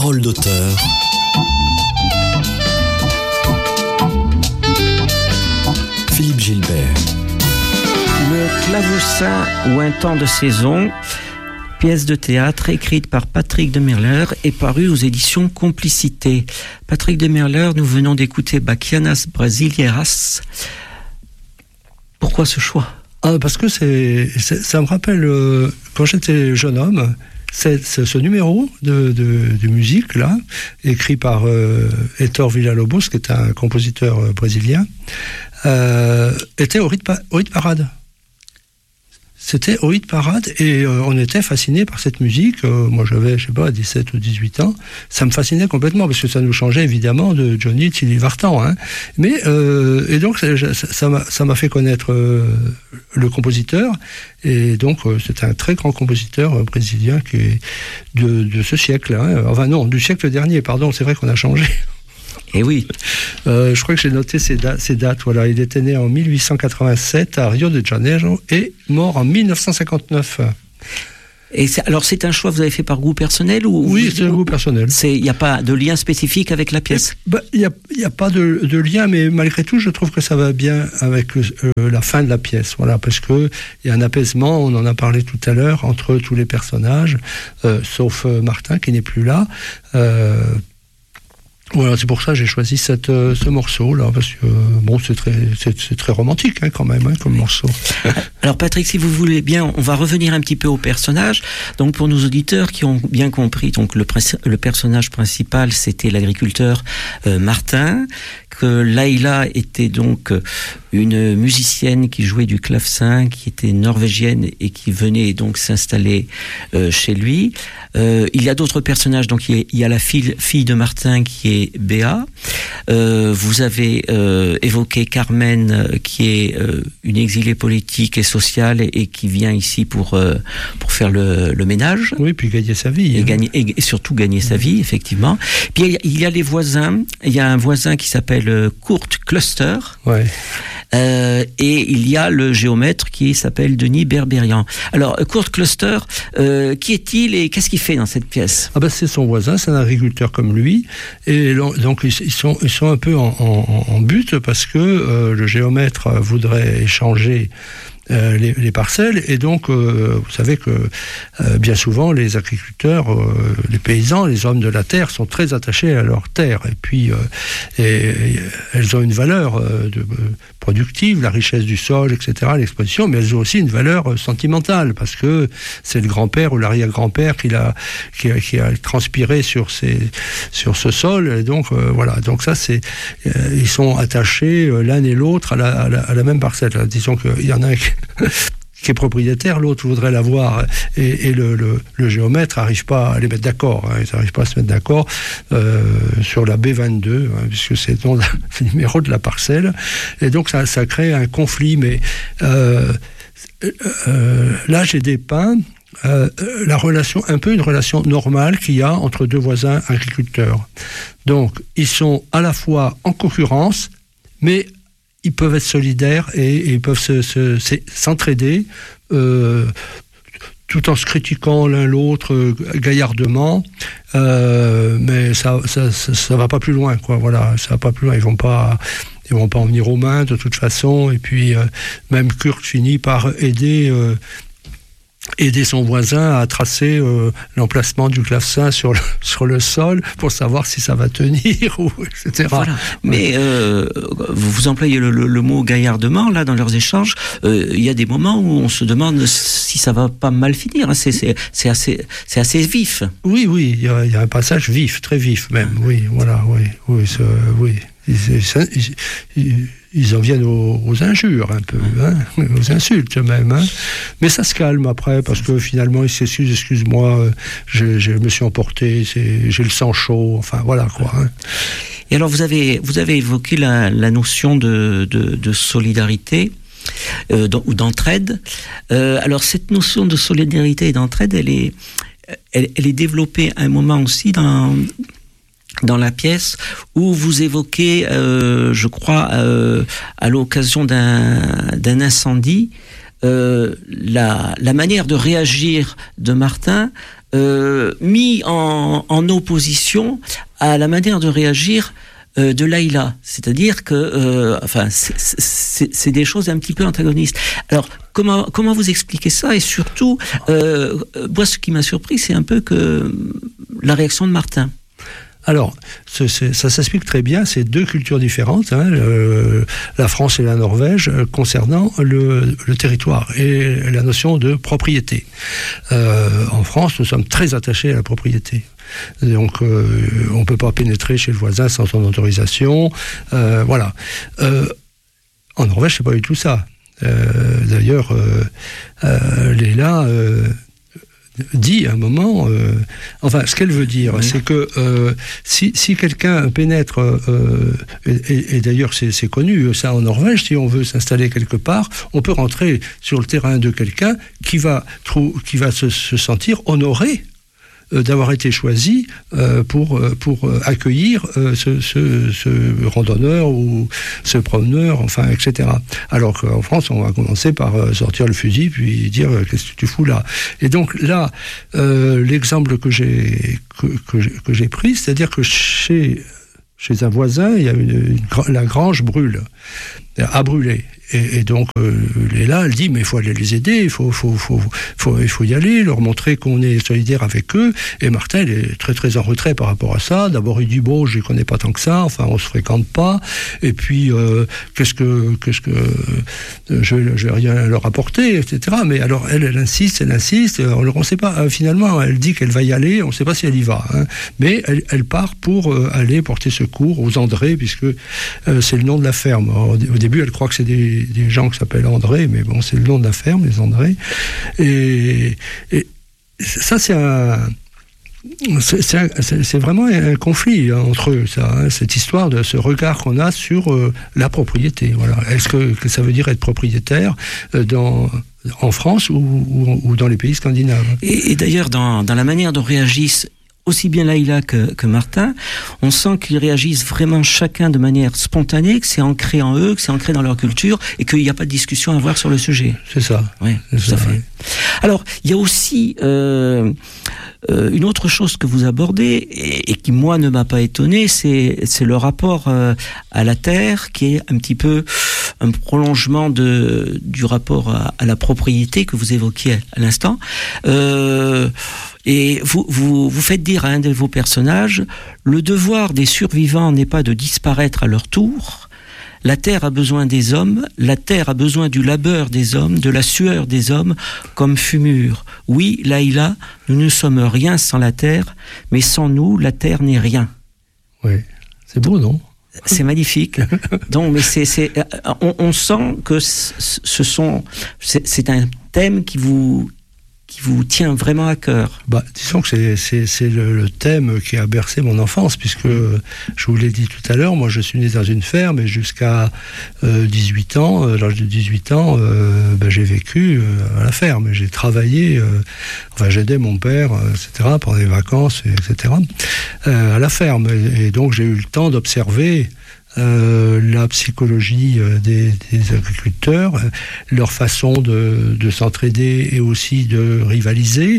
Parole d'auteur. Philippe Gilbert. Le clavecin ou un temps de saison, pièce de théâtre écrite par Patrick Demerler et parue aux éditions Complicité. Patrick Demerler, nous venons d'écouter Bachianas Brasileiras. Pourquoi ce choix ? Parce que ça me rappelle, quand j'étais jeune homme, ce numéro de musique, là, écrit par Héctor Villa-Lobos, qui est un compositeur brésilien, était au hit parade. C'était au hit parade et on était fascinés par cette musique. Moi, j'avais, 17 ou 18 ans. Ça me fascinait complètement parce que ça nous changeait évidemment de Johnny Tilly Vartan. Hein. Mais, et donc, ça m'a fait connaître le compositeur. Et donc, c'est un très grand compositeur brésilien qui est de ce siècle. Hein. Enfin non, du siècle dernier, pardon. C'est vrai qu'on a changé. Eh oui. Je crois que j'ai noté ces dates. Voilà, il était né en 1887 à Rio de Janeiro et mort en 1959. Et alors, c'est un choix que vous avez fait par goût personnel ou Oui, c'est un goût personnel. Il n'y a pas de lien spécifique avec la pièce ? Il n'y a pas de lien, mais malgré tout, je trouve que ça va bien avec la fin de la pièce. Voilà, parce qu'il y a un apaisement, on en a parlé tout à l'heure, entre tous les personnages, sauf Martin qui n'est plus là. Voilà, c'est pour ça que j'ai choisi ce morceau-là, parce que bon, c'est très romantique hein, quand même, hein, comme morceau. Alors Patrick, si vous voulez bien, on va revenir un petit peu au personnage. Donc pour nos auditeurs qui ont bien compris, donc le personnage principal, c'était l'agriculteur Martin, que Laila était donc une musicienne qui jouait du clavecin, qui était norvégienne et qui venait donc s'installer chez lui. Il y a d'autres personnages, donc il y a la fille de Martin qui est Béa. Vous avez évoqué Carmen, qui est une exilée politique et sociale et qui vient ici pour faire le ménage. Oui, puis gagner sa vie. Et surtout gagner sa vie, effectivement. Puis il y a les voisins. Il y a un voisin qui s'appelle Kurt Cluster. Ouais. Et il y a le géomètre qui s'appelle Denis Berberian. Alors, Kurt Cluster, qui est-il et qu'est-ce qu'il fait dans cette pièce ? C'est son voisin, c'est un agriculteur comme lui. Et donc, ils sont un peu en but parce que le géomètre voudrait échanger les parcelles et donc vous savez que bien souvent les agriculteurs, les paysans, les hommes de la terre sont très attachés à leur terre et puis elles ont une valeur productive, la richesse du sol, etc., l'exposition, mais elles ont aussi une valeur sentimentale parce que c'est le grand-père ou l'arrière-grand-père qui a transpiré sur ce sol et donc voilà, donc ça c'est ils sont attachés l'un et l'autre à la même parcelle. Disons qu'il y en a un qui est propriétaire, l'autre voudrait l'avoir et le géomètre n'arrive pas à les mettre d'accord. Hein, ils n'arrivent pas à se mettre d'accord sur la B22, hein, puisque c'est le numéro de la parcelle. Et donc ça crée un conflit. Mais là, j'ai dépeint la relation, un peu une relation normale qu'il y a entre deux voisins agriculteurs. Donc, ils sont à la fois en concurrence, mais ils peuvent être solidaires et ils peuvent s'entraider tout en se critiquant l'un l'autre gaillardement, mais ça va pas plus loin, quoi. Voilà, ça va pas plus loin. Ils vont pas en venir aux mains de toute façon. Et puis même Kurt finit par aider son voisin à tracer l'emplacement du clavecin sur le sol pour savoir si ça va tenir, ou etc. Voilà. Mais vous employez le mot gaillardement, là, dans leurs échanges. Il y a des moments où on se demande si ça va pas mal finir. Hein. C'est assez vif. Oui, il y a un passage vif, très vif même. Oui, voilà, oui. Ils en viennent aux injures un peu, hein, aux insultes même. Hein. Mais ça se calme après, parce que finalement, ils s'excusent, excuse-moi, je me suis emporté, j'ai le sang chaud, enfin voilà quoi. Hein. Et alors, vous avez évoqué la notion de solidarité ou d'entraide. Alors, cette notion de solidarité et d'entraide, elle est développée à un moment aussi dans la pièce où vous évoquez, je crois, à l'occasion d'un incendie, la manière de réagir de Martin mis en opposition à la manière de réagir de Layla, c'est-à-dire que, c'est des choses un petit peu antagonistes. Alors, comment vous expliquez ça? Et surtout, moi, ce qui m'a surpris, c'est un peu que la réaction de Martin. Alors, ça s'explique très bien, c'est deux cultures différentes, la France et la Norvège, concernant le territoire et la notion de propriété. En France, nous sommes très attachés à la propriété. Donc, on ne peut pas pénétrer chez le voisin sans son autorisation. Voilà. En Norvège, c'est pas du tout ça. D'ailleurs, Léla dit à un moment, ce qu'elle veut dire, c'est que si quelqu'un pénètre, et d'ailleurs c'est connu, ça en Norvège, si on veut s'installer quelque part, on peut rentrer sur le terrain de quelqu'un qui va se sentir honoré d'avoir été choisi pour accueillir ce randonneur ou ce promeneur, etc. Alors qu'en France, on va commencer par sortir le fusil puis dire qu'est-ce que tu fous là. Et donc là, l'exemple que j'ai pris, c'est-à-dire que chez un voisin, il y a la grange a brûlé. Et donc, Léla, elle dit, mais il faut aller les aider, il faut y aller, leur montrer qu'on est solidaire avec eux. Et Martin, il est très, très en retrait par rapport à ça. D'abord, il dit, bon, je les connais pas tant que ça, on se fréquente pas. Et puis, qu'est-ce que je vais rien leur apporter, etc. Mais alors, elle insiste. On ne sait pas, finalement, elle dit qu'elle va y aller, on ne sait pas si elle y va. Mais elle part pour aller porter secours aux André, puisque c'est le nom de la ferme. Alors, au début, elle croit que c'est des gens qui s'appellent André, mais bon, c'est le nom de la ferme, les André. Et ça, c'est vraiment un conflit entre eux, ça, cette histoire de ce regard qu'on a sur la propriété. Voilà. Est-ce que ça veut dire être propriétaire en France ou dans les pays scandinaves? Et d'ailleurs, dans la manière dont réagissent aussi bien Layla que Martin, on sent qu'ils réagissent vraiment chacun de manière spontanée, que c'est ancré en eux, que c'est ancré dans leur culture, et qu'il n'y a pas de discussion à avoir sur le sujet. C'est ça. Oui, tout à fait. Alors, il y a aussi une autre chose que vous abordez, et qui, moi, ne m'a pas étonné, c'est le rapport à la terre, qui est un petit peu un prolongement du rapport à la propriété que vous évoquiez à l'instant. Et vous faites dire à un de vos personnages, le devoir des survivants n'est pas de disparaître à leur tour. La terre a besoin des hommes, la terre a besoin du labeur des hommes, de la sueur des hommes, comme fumure. Oui, Layla, nous ne sommes rien sans la terre, mais sans nous, la terre n'est rien. Oui, c'est beau, non ? C'est magnifique. Donc, mais on sent que c'est un thème qui vous tient vraiment à cœur. Disons que c'est le thème qui a bercé mon enfance, puisque, je vous l'ai dit tout à l'heure, moi je suis né dans une ferme et jusqu'à 18 ans, à l'âge de 18 ans, j'ai vécu à la ferme. J'ai travaillé, j'aidais mon père, etc., pendant les vacances, etc., à la ferme. Et donc j'ai eu le temps d'observer la psychologie des agriculteurs, leur façon de s'entraider et aussi de rivaliser.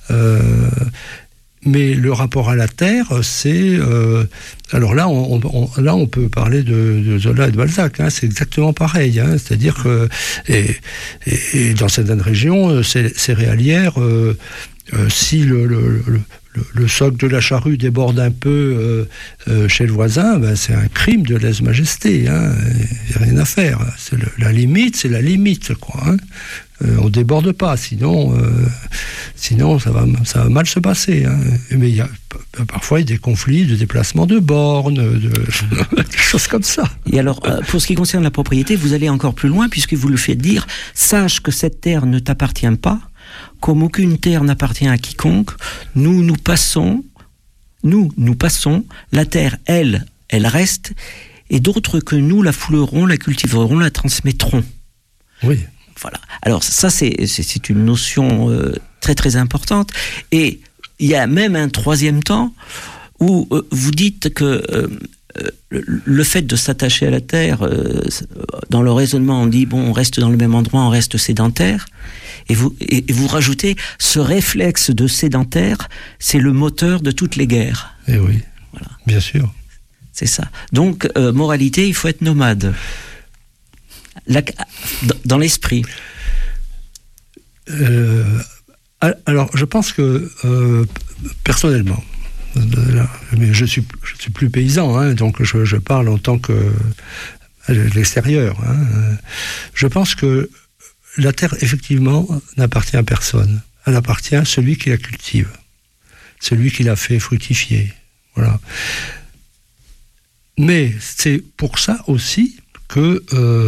Mais le rapport à la terre, c'est... alors là, on peut parler de Zola et de Balzac. C'est exactement pareil. C'est-à-dire que... Et dans certaines régions céréalières, si le soc de la charrue déborde un peu chez le voisin, c'est un crime de lèse-majesté. Il n'y a rien à faire. La limite, quoi. On ne déborde pas, sinon ça va mal se passer. Mais parfois, il y a des conflits de déplacement de bornes, des choses comme ça. Et alors, pour ce qui concerne la propriété, vous allez encore plus loin, puisque vous le faites dire, sache que cette terre ne t'appartient pas, comme aucune terre n'appartient à quiconque, nous passons, la terre, elle reste, et d'autres que nous la fouleront, la cultiveront, la transmettront. Oui. Voilà. Alors ça, c'est une notion très très importante. Et il y a même un troisième temps où vous dites que le fait de s'attacher à la terre, dans le raisonnement, on dit, bon, on reste dans le même endroit, on reste sédentaire. Et vous rajoutez, ce réflexe de sédentaire, c'est le moteur de toutes les guerres. Eh oui, voilà. Bien sûr. C'est ça. Donc, moralité, il faut être nomade. Dans l'esprit. Alors, je pense que, personnellement, mais je suis plus paysan, hein, donc je parle en tant que à l'extérieur. Hein. Je pense que la terre, effectivement, n'appartient à personne. Elle appartient à celui qui la cultive, celui qui la fait fructifier. Voilà. Mais c'est pour ça aussi que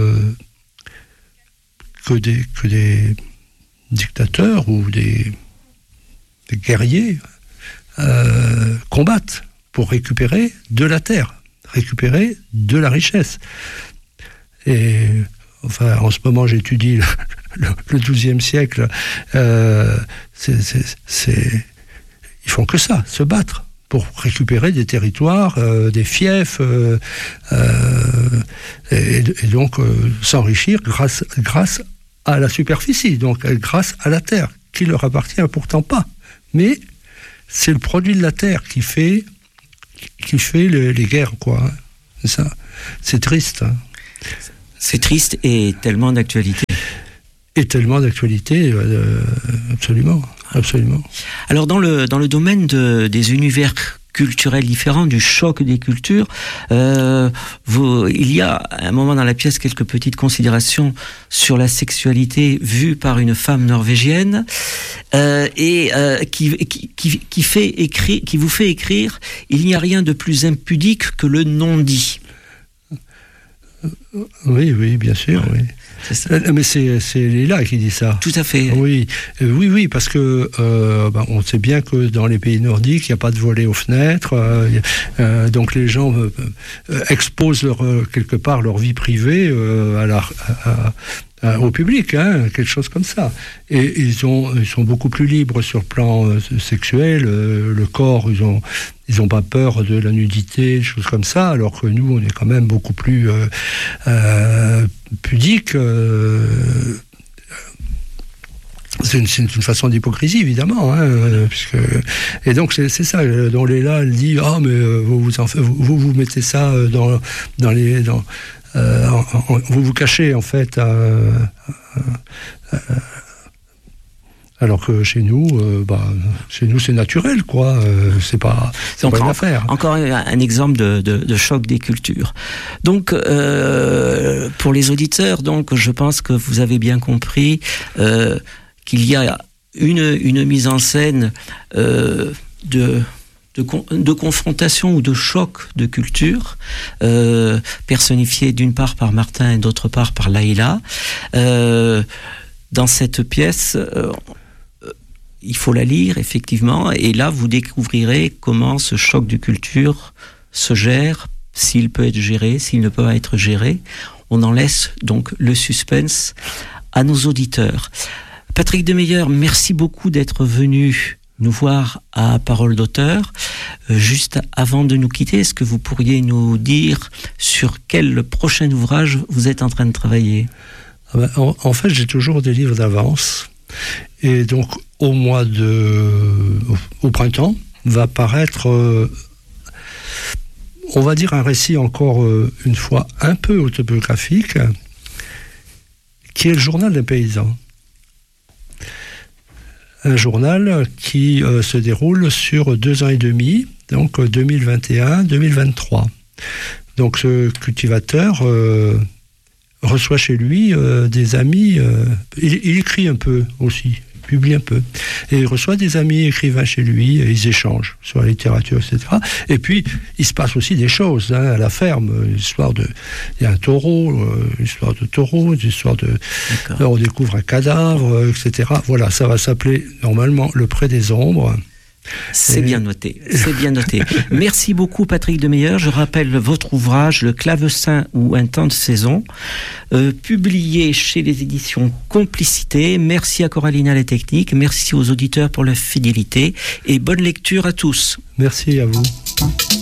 des dictateurs ou des guerriers combattent pour récupérer de la terre, récupérer de la richesse. Et enfin, en ce moment, j'étudie le XIIe siècle. Ils font que ça, se battre pour récupérer des territoires, des fiefs, et donc s'enrichir grâce à la superficie, donc grâce à la terre, qui leur appartient pourtant pas. Mais c'est le produit de la terre qui fait les guerres, quoi. Hein. C'est ça. C'est triste. Hein. C'est triste et tellement d'actualité. Et tellement d'actualité, absolument, absolument. Alors dans le domaine des univers culturels différents, du choc des cultures, il y a à un moment dans la pièce quelques petites considérations sur la sexualité vue par une femme norvégienne qui vous fait écrire « Il n'y a rien de plus impudique que le non-dit ». Oui, bien sûr, oui. C'est ça. Mais c'est Léla qui dit ça. Tout à fait. Oui, parce que on sait bien que dans les pays nordiques, il n'y a pas de volets aux fenêtres, donc les gens exposent quelque part leur vie privée au public, hein, quelque chose comme ça. Et ils sont beaucoup plus libres sur le plan sexuel, le corps, ils ont pas peur de la nudité, des choses comme ça, alors que nous, on est quand même beaucoup plus pudiques. C'est une façon d'hypocrisie, évidemment, hein, et donc c'est ça dont Léla elle dit mais vous mettez ça dans vous vous cachez en fait alors que chez nous c'est naturel, quoi. C'est pas une affaire. Encore un exemple de choc des cultures. Donc pour les auditeurs, donc je pense que vous avez bien compris qu'il y a une mise en scène de confrontation ou de choc de culture, personnifiée d'une part par Martin et d'autre part par Laïla. Dans cette pièce, il faut la lire, effectivement, et là, vous découvrirez comment ce choc de culture se gère, s'il peut être géré, s'il ne peut pas être géré. On en laisse donc le suspense à nos auditeurs. Patrick Demeyer, merci beaucoup d'être venu nous voir à Parole d'auteur. Juste avant de nous quitter, est-ce que vous pourriez nous dire sur quel prochain ouvrage vous êtes en train de travailler ? En fait, j'ai toujours des livres d'avance. Et donc, au printemps, va paraître, on va dire, un récit encore une fois un peu autobiographique, qui est le journal d'un paysan. Un journal qui se déroule sur 2 ans et demi, donc 2021-2023. Donc ce cultivateur reçoit chez lui des amis, il écrit un peu aussi, publie un peu, et il reçoit des amis écrivains chez lui, et ils échangent sur la littérature, etc. Et puis, il se passe aussi des choses à la ferme, il y a un taureau, histoire de taureau, histoire là, on découvre un cadavre, etc. Voilà, ça va s'appeler normalement Le Pré des Ombres. C'est bien noté, c'est bien noté. Merci beaucoup Patrick Demeyer. Je rappelle votre ouvrage Le Clavecin ou un temps de saison, publié chez les éditions Complicité. Merci à Coraline à la technique, merci aux auditeurs pour leur fidélité et bonne lecture à tous. Merci à vous.